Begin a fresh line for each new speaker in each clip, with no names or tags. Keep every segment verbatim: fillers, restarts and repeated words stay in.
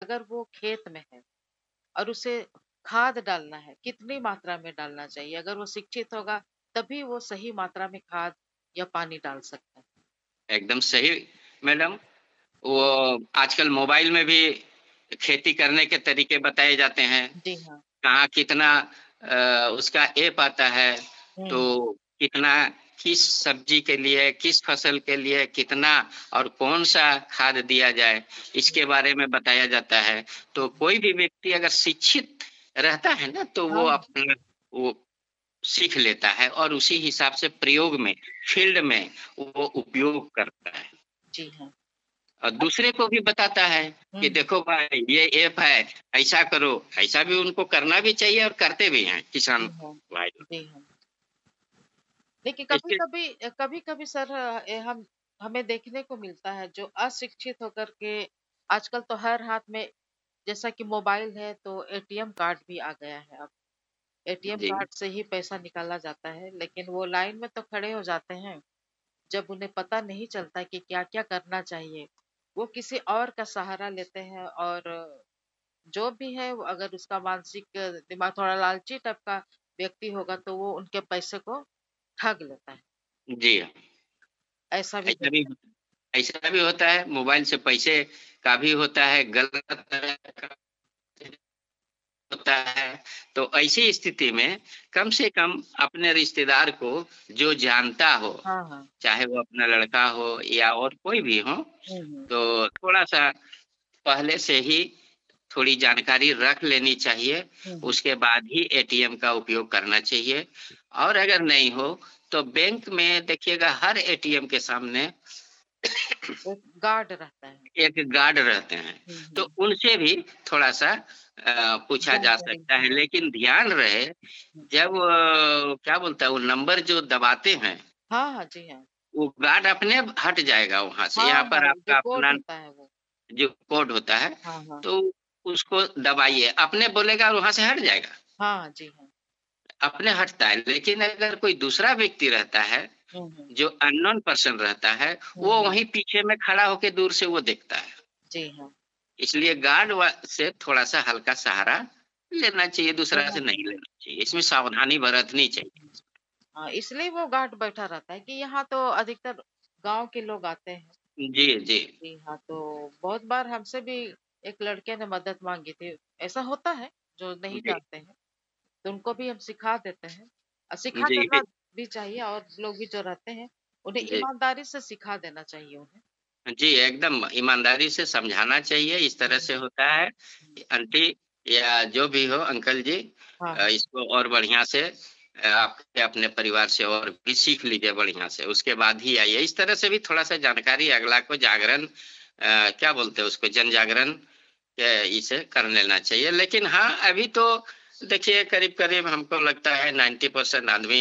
अगर वो खेत में है और उसे खाद डालना है, कितनी मात्रा में डालना चाहिए? अगर वो शिक्षित होगा, तभी वो सही मात्रा में खाद या पानी डाल सकता है।
एकदम सही मैडम। वो आजकल मोबाइल में भी खेती करने के तरीके बताए जाते हैं।
जी हाँ।
कहाँ कितना अ, उसका ऐप आता है,
हुँ,
तो कितना किस सब्जी के लिए, किस फसल के लिए कितना और कौन-सा खाद दिया जाए,
हुँ,
इसके बारे में बताया जाता है। तो
हुँ।
कोई भी व्यक्ति अगर शिक्षित रहता है ना, तो वो
हाँ, हाँ।
अपना वो सीख लेता है और उसी हिसाब से प्रयोग में, फील्ड में वो उपयोग करता है।
जी हाँ।
और दूसरे को भी बताता है
हुँ,
कि
हुँ।
देखो भाई ये ऐप है, ऐसा करो, ऐसा भी उनको करना भी चाहिए और करते भी हैं किसान
जी हाँ।
भाई।
जी हाँ। देखिए
इसके
कभी-कभी अ, कभी-कभी सर ए, हम हमें देखने को मिलता है जो अशिक्षित होकर के आजकल तो हर हाथ में जैसा कि मोबाइल है तो एटीएम कार्ड भी आ गया है अब। एटीएम
जी,
कार्ड से ही पैसा निकाला जाता है, लेकिन वो लाइन में तो खड़े हो जाते हैं, जब उन्हें पता नहीं चलता कि क्या-क्या करना चाहिए। वो किसी और का सहारा लेते हैं और जो भी है वो अगर उसका मानसिक दिमाग थोड़ा लालची टाइप का व्यक्ति होगा तो वो उनके पैसे को ठग लेता है।
जी।
ऐसा भी
ऐसा भी
देखा
ऐसा भी होता है, मोबाइल से पैसे का भी होता है, गलत तरह का होता है। तो ऐसी स्थिति में कम से कम अपने रिश्तेदार को जो जानता हो,
हाँ, हाँ।
चाहे वो अपना लड़का हो या और कोई भी हो,
हुँ, हुँ।
तो थोड़ा-सा पहले से ही थोड़ी जानकारी रख लेनी चाहिए,
हुँ, हुँ।
उसके बाद ही एटीएम का उपयोग करना चाहिए। और अगर नहीं हो, तो बैंक में देखिएगा हर एटीएम के सामने
एक गार्ड रहता है।
एक गार्ड रहते हैं,
हुँ,
तो
हुँ।
उनसे भी थोड़ा-सा अ, पूछा जा
जानकारी
सकता है।
हाँ।
लेकिन ध्यान रहे,
हुँ।
जब अ, क्या बोलता है वो नंबर जो दबाते हैं,
हाँ, हाँ। जी हाँ।
वो गार्ड अपने हट जाएगा वहाँ से।
हाँ,
यहाँ
हाँ।
पर
जो
आपका
कोड
अपना
होता है वो।
जो कोड होता है,
हाँ, हाँ।
तो उसको दबाइए, अपने बोलेगा और वहाँ से हट जाएगा,
हाँ, जी हाँ।
अपने हटता है। लेकिन अगर कोई दूसरा व्यक्ति रहता है,
हुँ, हुँ।
जो अननोन पर्सन रहता है,
हुँ,
वो
हुँ।
वहीं पीछे में खड़ा होके दूर से वो देखता है।
जी हाँ।
इसलिए गार्ड व से थोड़ा-सा हल्का सहारा लेना चाहिए, दूसरा
लेना
से नहीं
चाहिए।
लेना चाहिए। इसमें सावधानी बरतनी चाहिए।
हुँ। हाँ, इसलिए वो गार्ड बैठा रहता है कि यहाँ तो अधिकतर गाँव के लोग आते हैं।
जी, जी।
जी हाँ, तो बहुत बार हमसे भी एक लड़के ने मदद माँगी थी। ऐसा होता है, जो नहीं
जी,
जानते हैं, तो उनको भी हम सिखा देते हैं। अ, सिखा
जी,
देना भी चाहिए और लोग भी जो रहते हैं, उन्हें
जी।
ईमानदारी से सिखा देना चाहिए उन्हें।
जी, एकदम ईमानदारी से समझाना चाहिए, इस तरह
हुँ,
से होता है।
हुँ।
आंटी या जो भी हो अंकल जी,
हाँ,
अ,
हाँ।
इसको और बढ़िया से अ, आप अपने परिवार से और भी सीख लीजिए बढ़िया से, उसके बाद ही आइए। इस तरह से भी थोड़ा-सा जानकारी अगला को जागरण अ, क्या बोलते हैं उसको जन-जागरण अ, इसे कर लेना चाहिए। लेकिन हाँ, अभी तो देखिए करीब-करीब हमको लगता है नब्बे परसेंट आदमी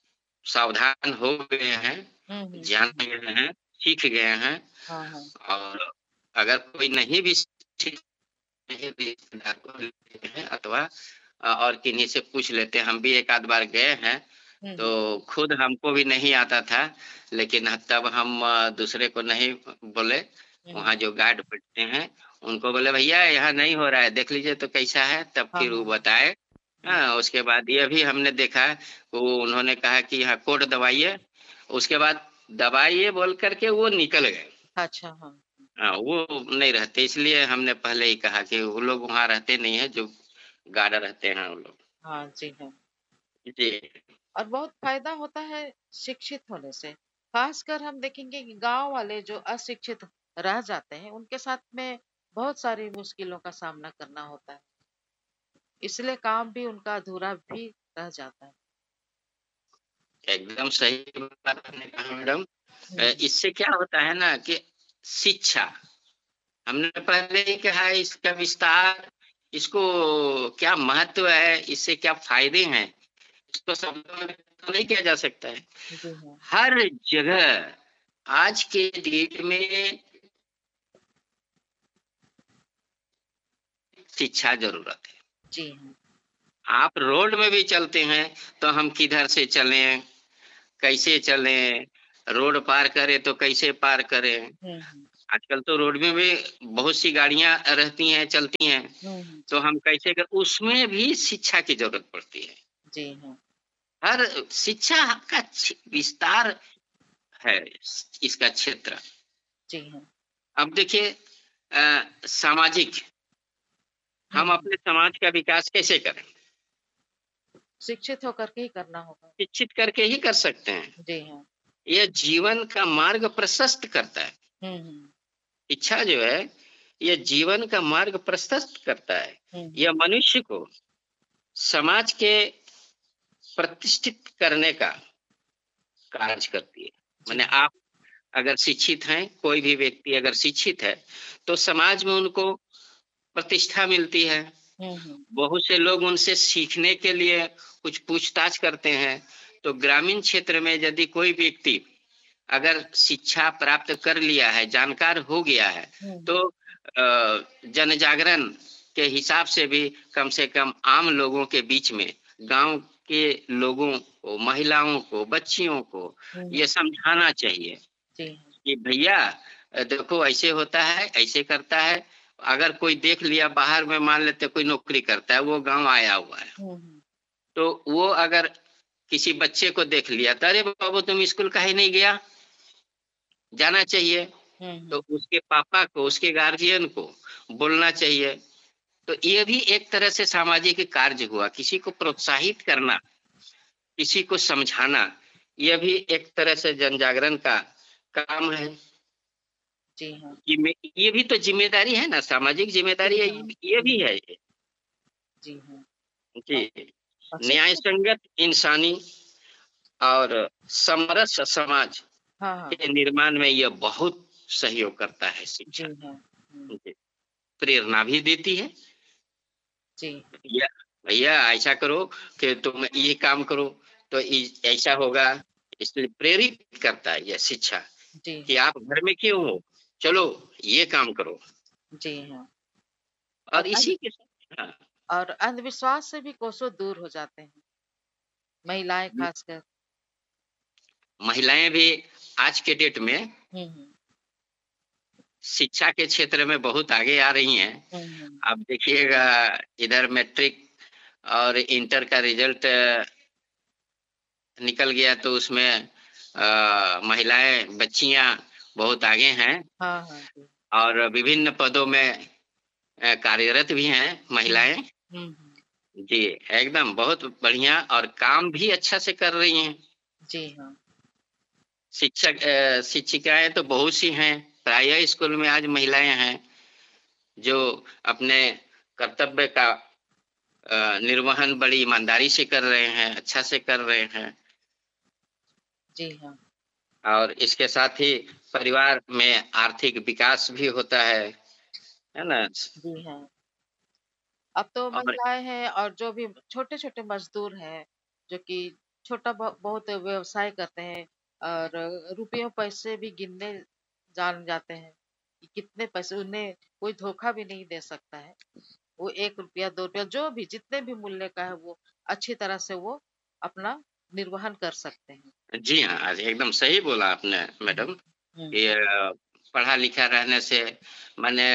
सावधान हो गए हैं,
हुँ, हुँ,
जान
हुँ।
गए हैं, सीख गए हैं।
हाँ, हाँ।
और अगर कोई नहीं भी सीख नहीं रिश्तेदार को लेते हैं अथवा अ, और किन्हीं से पूछ लेते हैं। हम भी एक आध बार गए हैं,
हुँ,
तो
हुँ।
खुद हमको भी नहीं आता था, लेकिन ह तब हम अ, दूसरे को नहीं बोले,
हुँ,
वहाँ
हुँ।
जो गार्ड बैठते हैं, उनको बोले, "भैया यहाँ नहीं हो रहा है, देख लीजिए तो कैसा है?" तब
हाँ,
फिर वो
हाँ, हाँ।
बताए।
हुँ।
हाँ, उसके बाद ये भी हमने देखा, वो उन्होंने कहा कि यहाँ कोड दबाइए, उसके बाद दबाइए बोल कर के वो निकल गए।
अच्छा, हाँ।
हाँ, वो नहीं रहते, इसलिए हमने पहले ही कहा कि वो लोग वहाँ रहते नहीं हैं, जो गार्ड रहते हैं वो लोग।
हाँ, जी हाँ।
जी,
और बहुत फ़ायदा होता है शिक्षित होने से। ख़ासकर हम देखेंगे कि गाँव वाले जो अशिक्षित रह जाते हैं, उनके साथ में बहुत सारी मुश्किलों का सामना करना होता है। इसलिए काम भी उनका अधूरा भी रह जाता है।
एकदम सही बात आपने कहा मैडम।
हुँ,
अ,
हुँ।
इससे क्या होता है ना कि शिक्षा, हमने पहले ही कहा है इसका विस्तार, इसको क्या महत्व है, इससे क्या फ़ायदे हैं, इसको शब्दों में तो नहीं किया जा सकता है।
जी हाँ।
हर जगह आज के डेट में शिक्षा ज़रूरत है।
जी हाँ।
आप रोड में भी चलते हैं, तो हम किधर से चलें, कैसे चलें, रोड पार करें तो कैसे पार करें,
हुँ, हुँ।
आजकल तो रोड में भी बहुत सी गाड़ियाँ रहती हैं, चलती हैं,
हुँ, हुँ।
तो हम कैसे कर उसमें भी शिक्षा की ज़रूरत पड़ती है।
जी हाँ।
हर शिक्षा का छ विस्तार है इसका क्षेत्र।
जी हाँ।
अब देखिए अ, सामाजिक
हुँ,
हम
हुँ।
अपने समाज का विकास कैसे करें?
शिक्षित होकर के ही करना होगा।
शिक्षित करके ही कर सकते हैं।
जी हाँ।
यह जीवन का मार्ग प्रशस्त करता है।
हुँ, हुँ।
शिक्षा जो है, ये जीवन का मार्ग प्रशस्त करता है।
हुँ, हुँ।
यह मनुष्य को समाज के प्रतिष्ठित करने का कार्य करती है।
जी
माने
हाँ।
आप अगर शिक्षित हैं, कोई भी व्यक्ति अगर शिक्षित है, तो समाज में उनको प्रतिष्ठा मिलती है।
हुँ, हुँ।
बहुत से लोग उनसे सीखने के लिए कुछ पूछताछ करते हैं। तो ग्रामीण क्षेत्र में यदि कोई व्यक्ति अगर शिक्षा प्राप्त कर लिया है, जानकार हो गया है,
हुँ,
तो
हुँ।
अ, जनजागरण के हिसाब से भी कम से कम आम लोगों के बीच में, गाँव के लोगों को, महिलाओं को, बच्चियों को
हुँ,
ये
हुँ।
समझाना चाहिए
जी हाँ।
कि भैया अ, देखो ऐसे होता है, ऐसे करता है। अगर कोई देख लिया बाहर में मान लेते कोई नौकरी करता है, वो गाँव आया हुआ है,
हुँ, हुँ।
तो वो अगर किसी बच्चे को देख लिया, तो अरे बाबू तुम स्कूल काहे नहीं गया? जाना चाहिए।
हुँ,
तो
हुँ।
उसके पापा को, उसके गार्जियन को बोलना चाहिए। तो ये भी एक तरह से सामाजिक कार्य हुआ। किसी को प्रोत्साहित करना, किसी को समझाना, यह भी एक तरह से जनजागरण का काम है।
जी हाँ।
जिम्मे ये भी तो ज़िम्मेदारी है ना, सामाजिक ज़िम्मेदारी
जी
है,
हाँ।
ये ये
हुँ,
भी
हुँ।
है ये।
जी हाँ।
जी,
अ, और
न्याय
शिक्षित
संगत इंसानी और समरस समाज
हाँ, हाँ।
के निर्माण में यह बहुत सहयोग करता है
जी
शिक्षा।
हाँ। हुँ।
जी, प्रेरणा भी देती है।
जी।
भैया भैया ऐसा करो कि तुम ये काम करो तो इ- ऐसा होगा। इसलिए प्रेरित करता है यह शिक्षा
जी
कि
हाँ।
आप घर में क्यों हो, चलो ये काम करो।
जी हाँ। और
और
अंध
इसी के साथ हाँ,
और अंधविश्वास से भी कोसों दूर हो जाते हैं, महिलाएँ खासकर।
महिलाएं भी आज के डेट में
हुँ, हुँ।
शिक्षा के क्षेत्र में बहुत आगे आ रही हैं।
हुँ, हुँ।
आप देखिएगा इधर मैट्रिक और इंटर का रिजल्ट निकल गया तो उसमें अ, महिलाएं, बच्चियां बहुत आगे हैं
हाँ, हाँ। जी।
और विभिन्न पदों में अ, कार्यरत भी हैं
हुँ।
महिलाएं।
हुँ, हुँ।
जी, एकदम बहुत बढ़िया और काम भी अच्छा से कर रही हैं।
जी हाँ।
शिक्षक अ, शिक्षिकाएं तो बहुत सी हैं, प्रायः स्कूल में आज महिलाएं हैं जो अपने कर्तव्य का अ, निर्वहन बड़ी ईमानदारी से कर रहे हैं, अच्छा से कर रहे हैं।
जी हाँ।
और इसके साथ ही परिवार में आर्थिक विकास भी होता है, है ना?
जी हाँ। अब तो
और
महिलाएँ हैं और जो भी छोटे-छोटे मज़दूर हैं, जो कि छोटा ब बहुत व्यवसाय करते हैं और रुपयों पैसे भी गिनने जान जाते हैं, कि कितने पैसे उन्हें कोई धोखा भी नहीं दे सकता है। वो एक रुपया दो रुपया जो भी जितने भी मूल्य का है वो अच्छी तरह से वो अपना निर्वहन कर सकते हैं।
जी हाँ, आज एकदम सही बोला आपने
हुँ।
मैडम
हुँ,
कि
हुँ।
अ, पढ़ा-लिखा रहने से माने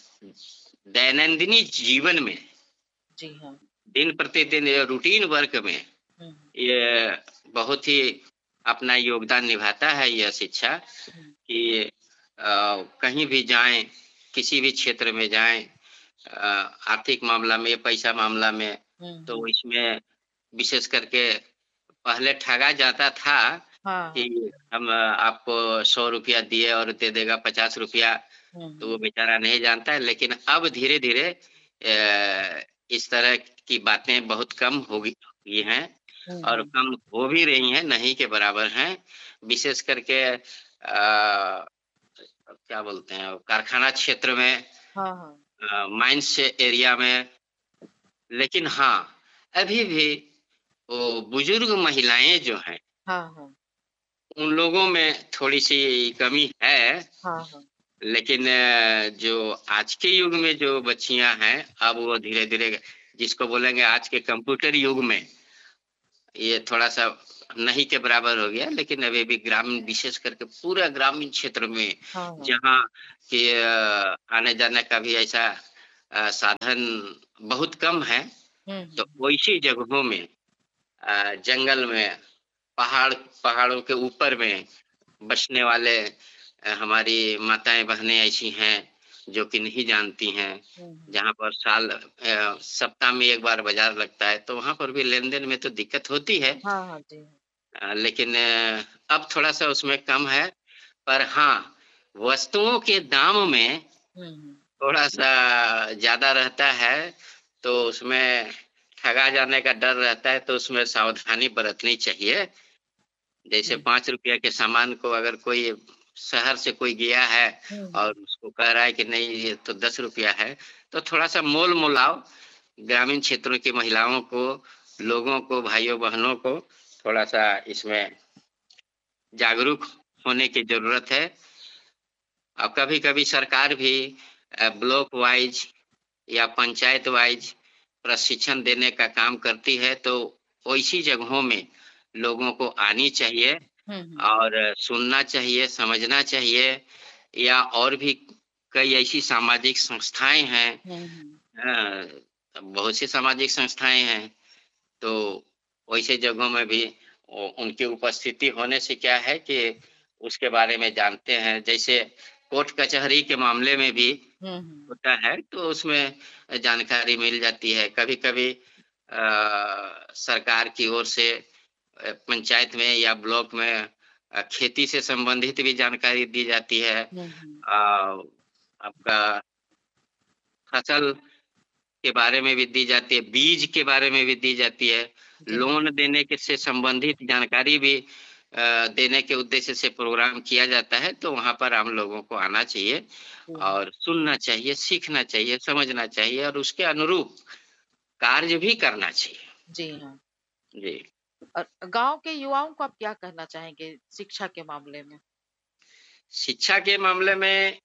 दैनंदिनी जीवन में,
जी हाँ।
दिन प्रतिदिन ये रूटीन वर्क में
हुँ,
ये बहुत ही अपना योगदान निभाता है यह शिक्षा
हुँ,
कि अ, कहीं भी जाएँ, किसी भी क्षेत्र में जाएँ, अ, आर्थिक मामला में, पैसा मामला में,
हुँ,
तो
हुँ।
इसमें विशेष करके पहले ठगा जाता था
हाँ,
कि
हाँ।
हम अ, आपको सौ रुपया दिए और दे देगा पचास रुपया,
हुँ,
तो वो
हुँ।
बेचारा नहीं जानता है। लेकिन अब धीरे-धीरे अ, इस तरह की बातें बहुत कम हो गई हुई हैं
हुँ,
और
हुँ।
कम हो भी रही हैं, नहीं के बराबर हैं। विशेष करके अ, क्या बोलते हैं, कारखाना क्षेत्र में,
हाँ, हाँ।
अ, माइंस एरिया में। लेकिन हाँ, अभी भी वो बुजुर्ग महिलाएँ जो हैं,
हाँ, हाँ।
उन लोगों में थोड़ी-सी कमी है।
हाँ, हाँ।
लेकिन अ, जो आज के युग में जो बच्चियाँ हैं, अब वो धीरे-धीरे जिसको बोलेंगे आज के कंप्यूटर युग में, ये थोड़ा-सा नहीं के बराबर हो गया, लेकिन अभी भी ग्रामीण, विशेष करके पूरा ग्रामीण क्षेत्र में
हाँ, हाँ।
जहाँ के आने जाने का भी ऐसा साधन बहुत कम है,
हुँ,
तो
हुँ।
वैसी जगहों में, जंगल में, पहाड़ पहाड़ों के ऊपर में बसने वाले हमारी माताएं बहनें ऐसी हैं जो कि नहीं जानती हैं,
हुँ, हुँ।
जहाँ पर साल सप्ताह में एक बार बाजार लगता है, तो वहाँ पर भी लेन देन में तो दिक्कत होती है।
हाँ, हाँ जी।
लेकिन अब थोड़ा सा उसमें कम है, पर हाँ, वस्तुओं के दाम में
हुँ, हुँ।
थोड़ा सा ज्यादा रहता है, तो उसमें ठगा जाने का डर रहता है, तो उसमें सावधानी बरतनी चाहिए। जैसे
हुँ।
पाँच रुपया के सामान को अगर कोई शहर से कोई गया है
हुँ,
और
हुँ।
उसको कह रहा है कि नहीं ये तो दस रुपया है, तो थोड़ा सा मोल मोलाव ग्रामीण क्षेत्रों की महिलाओं को, लोगों को, भाइयों बहनों को थोड़ा सा इसमें जागरूक होने की जरूरत है। और कभी-कभी सरकार भी ब्लॉक वाइज या पंचायत वाइज प्रशिक्षण देने का काम करती है, तो वैसी जगहों में लोगों को आनी चाहिए
हुँ, हुँ।
और सुनना चाहिए, समझना चाहिए, या और भी कई ऐसी सामाजिक संस्थाएं हैं,
हुँ, हुँ।
अ, बहुत सी सामाजिक संस्थाएं हैं, तो वैसे जगहों में भी उनकी उपस्थिति होने से क्या है कि उसके बारे में जानते हैं। जैसे कोर्ट कचहरी के मामले में भी
हुँ, हुँ।
होता है, तो उसमें जानकारी मिल जाती है। कभी-कभी अ, सरकार की ओर से पंचायत में या ब्लॉक में खेती से संबंधित भी जानकारी दी जाती है।
हुँ, हुँ।
अ, आपका फसल के बारे में भी दी जाती है, बीज के बारे में भी दी जाती है,
जी।
लोन देने के से संबंधित जानकारी भी अ, देने के उद्देश्य से प्रोग्राम किया जाता है, तो वहाँ पर आम लोगों को आना चाहिए
जी हाँ।
और सुनना चाहिए, सीखना चाहिए, समझना चाहिए और उसके अनुरूप कार्य भी करना चाहिए।
जी हाँ।
जी।
और गाँव के युवाओं को आप क्या कहना चाहेंगे शिक्षा के मामले में?
शिक्षा के मामले में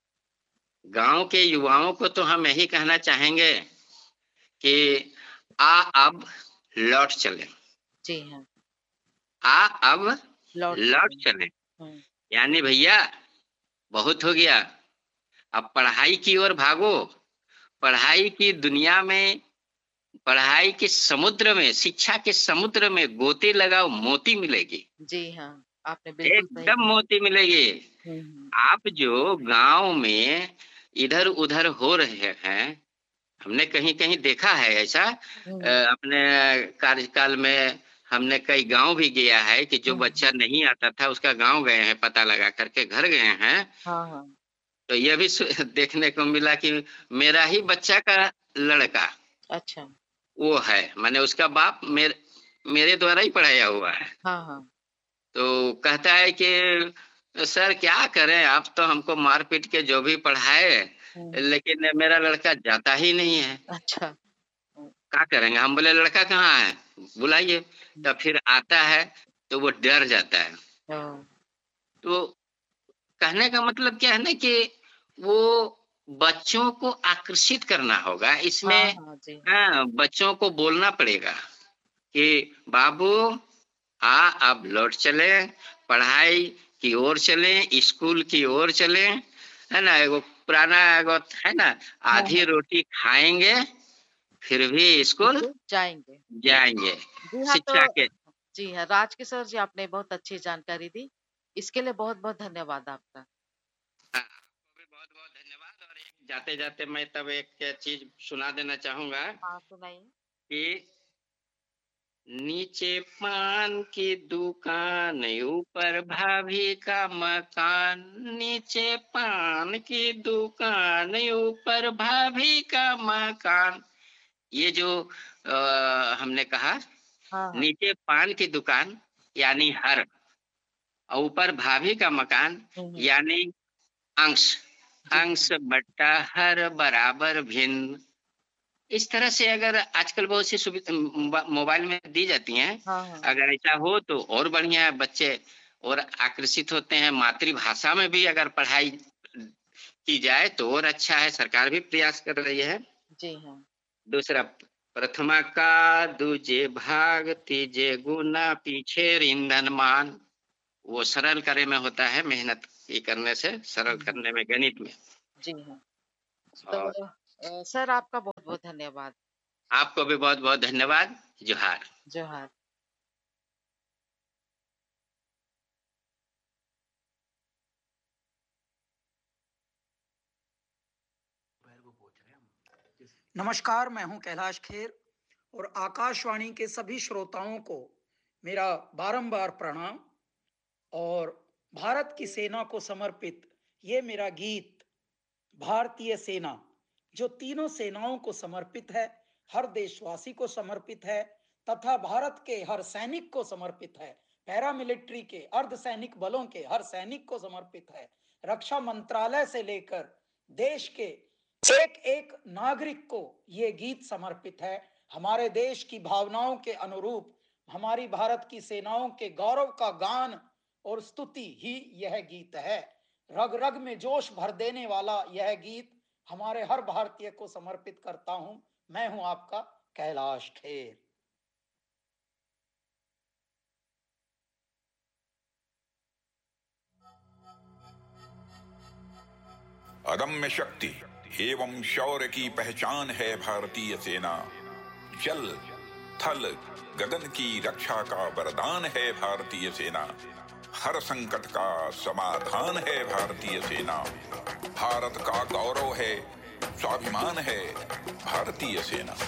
गाँव के युवाओं को तो हम यही कहना चाहेंगे कि आ अब लौट चलें।
जी हाँ।
आ अब
लौट
लौट
चलें।
चलें।
हुँ।
यानी भैया बहुत हो गया, अब पढ़ाई की ओर भागो। पढ़ाई की दुनिया में, पढ़ाई के समुद्र में, शिक्षा के समुद्र में गोते लगाओ, मोती मिलेगी।
जी हाँ, आपने बिल्कुल सही
एकदम
कहा।
मोती मिलेगी।
हुँ, हुँ।
आप जो गाँव में इधर-उधर हो रहे हैं, हमने कहीं-कहीं देखा है ऐसा, अ,
हुँ।
अपने कार्यकाल में हमने कई गाँव भी गया है कि जो
हुँ,
बच्चा
हुँ।
नहीं आता था उसका गाँव गए हैं, पता लगा करके घर गए हैं।
हाँ, हाँ।
तो ये भी सु देखने को मिला कि मेरा ही बच्चा का लड़का
अच्छा।
वो है, माने उसका बाप मेर मेरे द्वारा ही पढ़ाया हुआ है।
हाँ, हाँ।
तो कहता है कि सर क्या करें, आप तो हमको मार-पीट के जो भी पढ़ाए,
हुँ, हुँ।
लेकिन मेरा लड़का जाता ही नहीं है।
अच्छा। हुँ।
क्या करेंगे? हम बोले लड़का कहाँ है? बुलाइए।
हुँ।
तब फिर आता है, तो वो डर जाता है।
ओह!
तो कहने का मतलब क्या है ना कि वो बच्चों को आकर्षित करना होगा।
हाँ,
इसमें
हाँ। जी हाँ।
हाँ, बच्चों को बोलना पड़ेगा कि बाबू आ अब लौट चलें, पढ़ाई की ओर चलें, स्कूल की ओर चलें, है ना? एगो पुराना एगो है ना,
हाँ,
आधी
हाँ।
रोटी खाएँगे, फिर भी स्कूल
स्कूल जाएँगे।
जाएँगे।
जी हाँ,
शिक्षा
तो
के
जी हाँ, राजकिशोर जी आपने बहुत अच्छी जानकारी दी। इसके लिए बहुत-बहुत धन्यवाद आपका।
हाँ, आपको भी बहुत-बहुत धन्यवाद और एक जाते-जाते मैं तब एक चीज़ सुना देना चाहूँगा
हाँ, सुनाइए।
कि नीचे पान की दुकान, ऊपर भाभी का मकान। नीचे पान की दुकान, ऊपर भाभी का मकान। ये जो अ, हमने कहा,
हाँ, हाँ।
नीचे पान की दुकान यानी हर, और ऊपर भाभी का मकान
हुँ, हुँ।
यानी अंश।
जी हाँ।
अंश बट्टा हर बराबर भिन्न। इस तरह से अगर आजकल बहुत सी सुविधा मो मोबाइल में दी जाती हैं,
हाँ, हाँ।
अगर ऐसा हो तो और बढ़िया है, बच्चे और आकर्षित होते हैं। मातृभाषा में भी अगर पढ़ाई की जाए तो और अच्छा है, सरकार भी प्रयास कर रही है।
जी हाँ।
दूसरा प्रथमा का दूजे भाग तीजे गुना पीछे ईंधन मान। वो सरल करे में होता है, मेहनत की करने से सरल
हम्म,
करने में, गणित में।
जी हाँ। तो
और
अ, सर आपका बहुत बहुत धन्यवाद।
आपको भी बहुत बहुत धन्यवाद। जोहार।
जोहार।
नमस्कार, मैं हूं कैलाश खेर और आकाशवाणी के सभी श्रोताओं को मेरा बारंबार प्रणाम। और भारत की सेना को समर्पित ये मेरा गीत भारतीय सेना, जो तीनों सेनाओं को समर्पित है, हर देशवासी को समर्पित है तथा भारत के हर सैनिक को समर्पित है, पैरामिलिट्री के अर्धसैनिक बलों के हर सैनिक को समर्पित है, रक्षा मंत्रालय से लेकर देश के एक एक नागरिक को ये गीत समर्पित है। हमारे देश की भावनाओं के अनुरूप हमारी भारत की सेनाओं के गौरव का गान और स्तुति ही यह गीत है। रग रग में जोश भर देने वाला यह गीत हमारे हर भारतीय को समर्पित करता हूं। मैं हूं आपका कैलाश खेर।
अदम्य शक्ति एवं शौर्य की पहचान है भारतीय सेना। जल थल गगन की रक्षा का वरदान है भारतीय सेना। हर संकट का समाधान है भारतीय सेना। भारत का गौरव है, स्वाभिमान है भारतीय सेना।